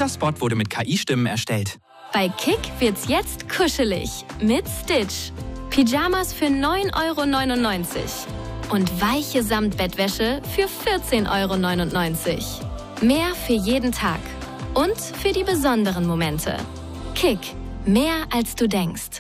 Dieser Spot wurde mit KI-Stimmen erstellt. Bei Kick wird's jetzt kuschelig mit Stitch. Pyjamas für 9,99 € und weiche Samtbettwäsche für 14,99 €. Mehr für jeden Tag und für die besonderen Momente. Kick, mehr als du denkst.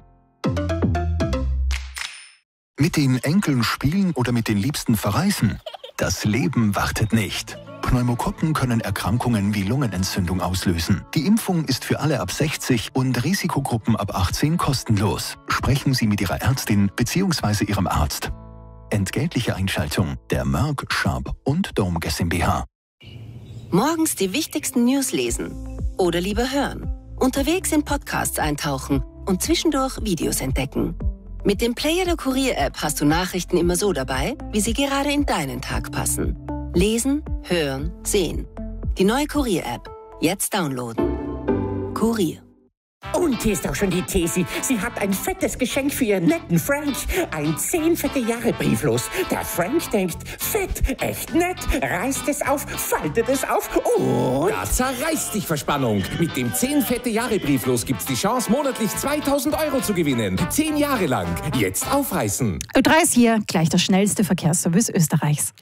Mit den Enkeln spielen oder mit den Liebsten verreisen? Das Leben wartet nicht. Pneumokokken können Erkrankungen wie Lungenentzündung auslösen. Die Impfung ist für alle ab 60 und Risikogruppen ab 18 kostenlos. Sprechen Sie mit Ihrer Ärztin bzw. Ihrem Arzt. Entgeltliche Einschaltung der Merck, Sharp und Dome GmbH. Morgens die wichtigsten News lesen oder lieber hören. Unterwegs in Podcasts eintauchen und zwischendurch Videos entdecken. Mit dem Player der Kurier-App hast du Nachrichten immer so dabei, wie sie gerade in deinen Tag passen. Lesen, hören, sehen. Die neue Kurier-App. Jetzt downloaden. Kurier. Und hier ist auch schon die Thesi. Sie hat ein fettes Geschenk für ihren netten Frank. Ein 10 fette Jahre Brieflos. Der Frank denkt, fett, echt nett, reißt es auf, faltet es auf und... Da zerreißt dich Verspannung. Mit dem 10 fette Jahre Brieflos gibt's die Chance, monatlich 2.000 € zu gewinnen. 10 Jahre lang. Jetzt aufreißen. Ö3 ist hier, gleich der schnellste Verkehrsservice Österreichs.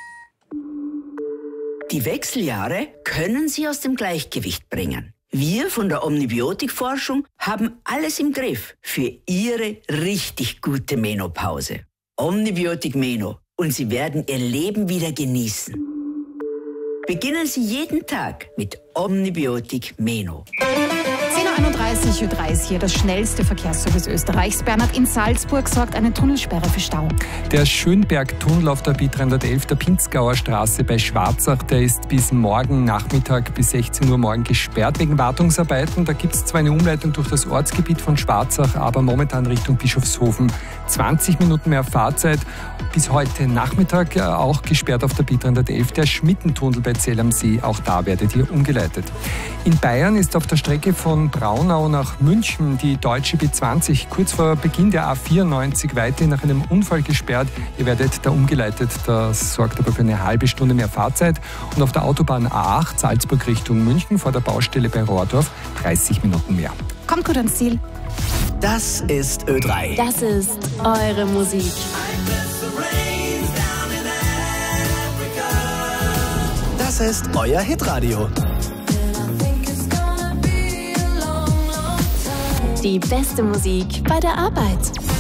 Die Wechseljahre können Sie aus dem Gleichgewicht bringen. Wir von der Omnibiotikforschung haben alles im Griff für Ihre richtig gute Menopause. Omnibiotik Meno und Sie werden Ihr Leben wieder genießen. Beginnen Sie jeden Tag mit Omnibiotik Meno. 10.31 Uhr, Ö3 ist hier, das schnellste Verkehrsservice Österreichs. Bernhard, in Salzburg sorgt eine Tunnelsperre für Stau. Der Schönberg-Tunnel auf der B311 der Pinzgauer Straße bei Schwarzach, der ist bis morgen Nachmittag bis 16 Uhr morgen gesperrt wegen Wartungsarbeiten. Da gibt es zwar eine Umleitung durch das Ortsgebiet von Schwarzach, aber momentan Richtung Bischofshofen 20 Minuten mehr Fahrzeit. Bis heute Nachmittag auch gesperrt auf der B311 der Schmittentunnel bei Zell am See. Auch da werdet ihr umgeleitet. In Bayern ist auf der Strecke von Braunau nach München die deutsche B20 kurz vor Beginn der A94 weiterhin nach einem Unfall gesperrt. Ihr werdet da umgeleitet. Das sorgt aber für eine halbe Stunde mehr Fahrzeit. Und auf der Autobahn A8 Salzburg Richtung München vor der Baustelle bei Rohrdorf 30 Minuten mehr. Kommt gut ans Ziel. Das ist Ö3. Das ist eure Musik. Das ist euer Hitradio. Die beste Musik bei der Arbeit.